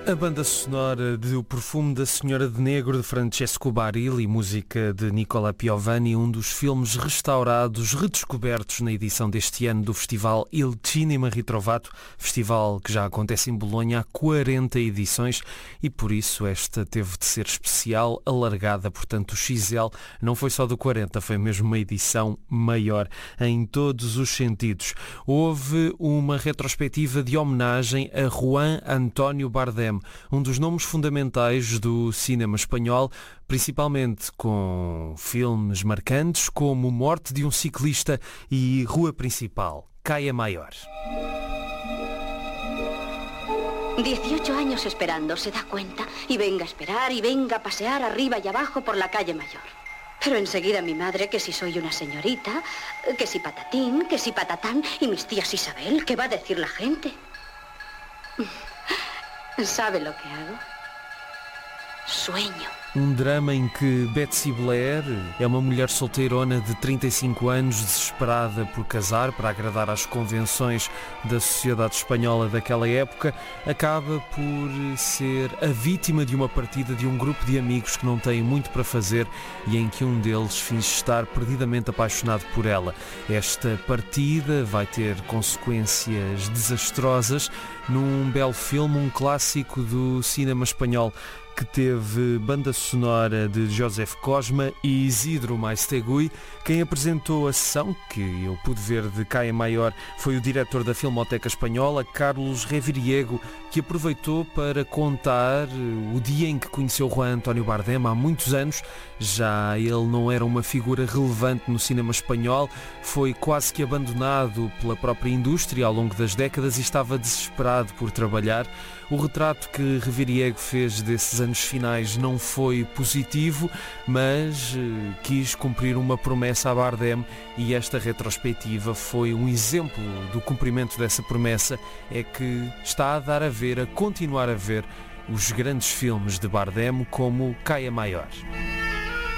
A banda sonora de O Perfume da Senhora de Negro, de Francesco Barilli, música de Nicola Piovani, um dos filmes restaurados, redescobertos na edição deste ano do festival Il Cinema Ritrovato, festival que já acontece em Bolonha há 40 edições e por isso esta teve de ser especial, alargada, portanto o XL não foi só do 40, foi mesmo uma edição maior em todos os sentidos. Houve uma retrospectiva de homenagem a Juan António Bardem, um dos nomes fundamentais do cinema espanhol, principalmente com filmes marcantes como Morte de um Ciclista e Rua Principal, Calle Mayor. 18 años esperando, se da cuenta, y venga a esperar, y venga a pasear arriba y abajo por la calle Mayor. Pero enseguida mi madre, que si soy una señorita, que si patatín, que si patatán, y mis tías Isabel, ¿qué va a decir la gente? ¿Sabe lo que hago? Sueño. Um drama em que Betsy Blair é uma mulher solteirona de 35 anos, desesperada por casar, para agradar às convenções da sociedade espanhola daquela época, acaba por ser a vítima de uma partida de um grupo de amigos que não têm muito para fazer e em que um deles finge estar perdidamente apaixonado por ela. Esta partida vai ter consequências desastrosas num belo filme, um clássico do cinema espanhol, que teve banda sonora de Joseph Cosma e Isidro Maistegui. Quem apresentou a sessão, que eu pude ver, de Calle Mayor, foi o diretor da Filmoteca Espanhola, Carlos Reviriego, que aproveitou para contar o dia em que conheceu Juan António Bardem, há muitos anos. Já ele não era uma figura relevante no cinema espanhol, foi quase que abandonado pela própria indústria ao longo das décadas e estava desesperado por trabalhar. O retrato que Reviriego fez desses anos finais não foi positivo, mas quis cumprir uma promessa a Bardem e esta retrospectiva foi um exemplo do cumprimento dessa promessa, é que está a dar a ver, a continuar a ver, os grandes filmes de Bardem como Calle Mayor.